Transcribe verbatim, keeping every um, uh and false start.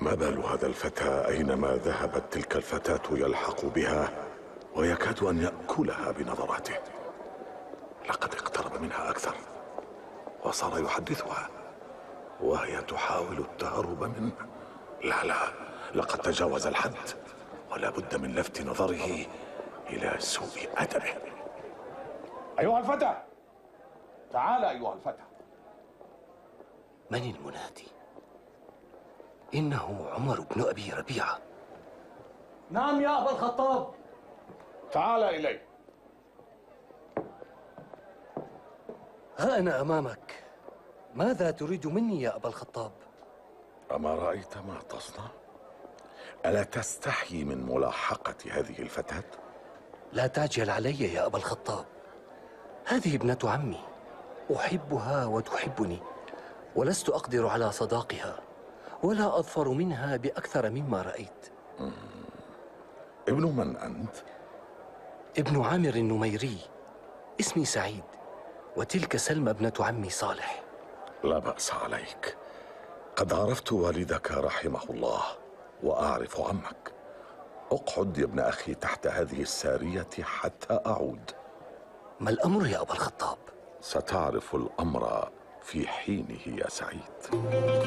ما بال هذا الفتى؟ أينما ذهبت تلك الفتاة يلحق بها ويكاد أن يأكلها بنظراته. لقد اقترب منها أكثر وصار يحدثها وهي تحاول التهرب منه. لا لا، لقد تجاوز الحد، ولا بد من لفت نظره إلى سوء أدبه. أيها الفتى، تعال أيها الفتى. من المنادي؟ إنه عمر بن أبي ربيعة. نعم يا أبا الخطاب. تعال إلي. ها أنا أمامك، ماذا تريد مني يا أبا الخطاب؟ أما رأيت ما تصنع؟ ألا تستحي من ملاحقة هذه الفتاة؟ لا تعجل علي يا أبا الخطاب، هذه ابنة عمي، أحبها وتحبني، ولست أقدر على صداقها، ولا أظفر منها بأكثر مما رأيت. ابن من أنت؟ ابن عامر النميري، اسمي سعيد، وتلك سلمى ابنة عمي صالح. لا بأس عليك، قد عرفت والدك رحمه الله وأعرف عمك. اقعد يا ابن أخي تحت هذه السارية حتى أعود. ما الأمر يا أبا الخطاب؟ ستعرف الأمر في حينه يا سعيد.